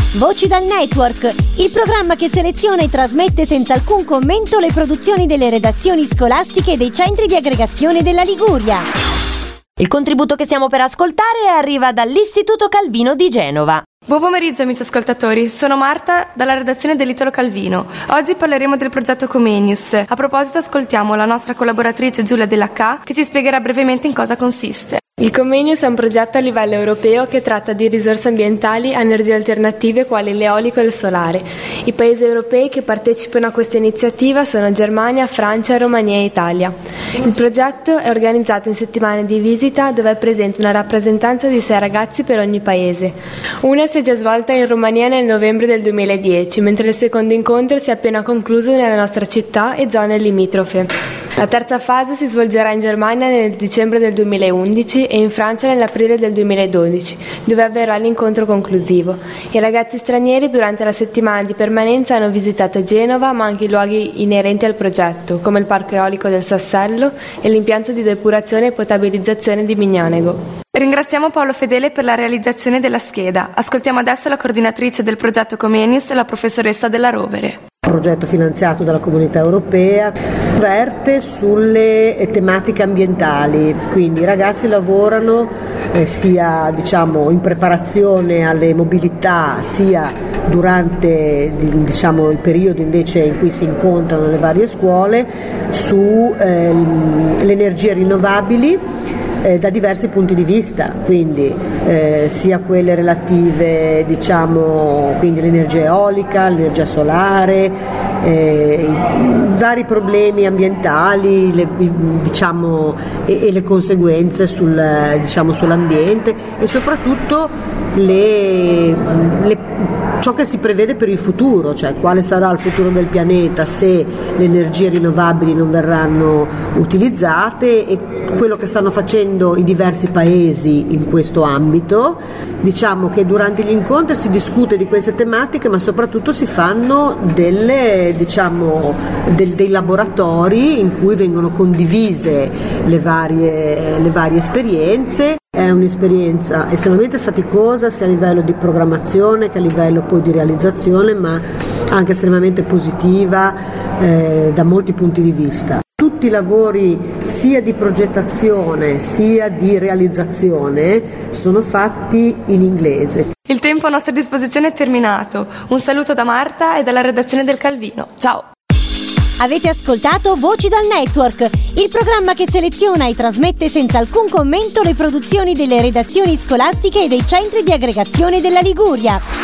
Voci dal Network, il programma che seleziona e trasmette senza alcun commento le produzioni delle redazioni scolastiche e dei centri di aggregazione della Liguria. Il contributo che stiamo per ascoltare arriva dall'Istituto Calvino di Genova. Buon pomeriggio amici ascoltatori, sono Marta dalla redazione dell'Italo Calvino. Oggi parleremo del progetto Comenius. A proposito ascoltiamo la nostra collaboratrice Giulia Dell'H che ci spiegherà brevemente in cosa consiste. Il Comenius è un progetto a livello europeo che tratta di risorse ambientali a energie alternative quali l'eolico e il solare. I paesi europei che partecipano a questa iniziativa sono Germania, Francia, Romania e Italia. Il progetto è organizzato in settimane di visita dove è presente una rappresentanza di 6 ragazzi per ogni paese. Una si è già svolta in Romania nel novembre del 2010, mentre il secondo incontro si è appena concluso nella nostra città e zone limitrofe. La terza fase si svolgerà in Germania nel dicembre del 2011 e in Francia nell'aprile del 2012, dove avverrà l'incontro conclusivo. I ragazzi stranieri durante la settimana di permanenza hanno visitato Genova, ma anche i luoghi inerenti al progetto, come il parco eolico del Sassello e l'impianto di depurazione e potabilizzazione di Mignanego. Ringraziamo Paolo Fedele per la realizzazione della scheda. Ascoltiamo adesso la coordinatrice del progetto Comenius, la professoressa Della Rovere. Progetto finanziato dalla Comunità Europea, verte sulle tematiche ambientali, quindi i ragazzi lavorano sia in preparazione alle mobilità sia durante il periodo invece in cui si incontrano le varie scuole su le energie rinnovabili da diversi punti di vista, quindi sia quelle relative quindi l'energia eolica, l'energia solare, i vari problemi ambientali e le conseguenze sull'ambiente e soprattutto ciò che si prevede per il futuro, cioè quale sarà il futuro del pianeta se le energie rinnovabili non verranno utilizzate e quello che stanno facendo i diversi paesi in questo ambito. Diciamo che durante gli incontri si discute di queste tematiche, ma soprattutto si fanno dei laboratori in cui vengono condivise le varie esperienze. È un'esperienza estremamente faticosa sia a livello di programmazione che a livello poi di realizzazione, ma anche estremamente positiva da molti punti di vista. Tutti i lavori sia di progettazione sia di realizzazione sono fatti in inglese. Il tempo a nostra disposizione è terminato. Un saluto da Marta e dalla redazione del Calvino. Ciao! Avete ascoltato Voci dal Network, il programma che seleziona e trasmette senza alcun commento le produzioni delle redazioni scolastiche e dei centri di aggregazione della Liguria.